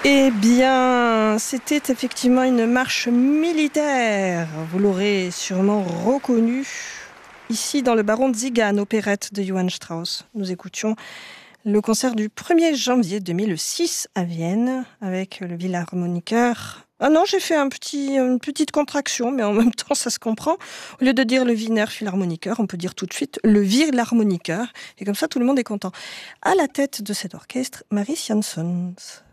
Eh bien, c'était effectivement une marche militaire. Vous l'aurez sûrement reconnue. Ici, dans le Baron de Zigan, opérette de Johann Strauss. Nous écoutions le concert du 1er janvier 2006 à Vienne avec le Philharmoniker. Ah non, j'ai fait une petite contraction, mais en même temps, ça se comprend. Au lieu de dire le Wiener Philharmoniker, on peut dire tout de suite le Philharmoniker. Et comme ça, tout le monde est content. À la tête de cet orchestre, Maris Janssens.